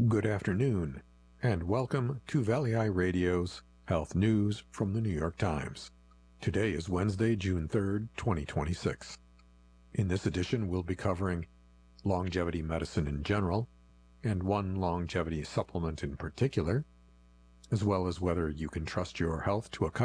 Good afternoon, and welcome to Valley Eye Radio's Health News from the New York Times. Today is Wednesday, June 3rd, 2026. In this edition, we'll be covering longevity medicine in general, and one longevity supplement in particular, as well as whether you can trust your health to a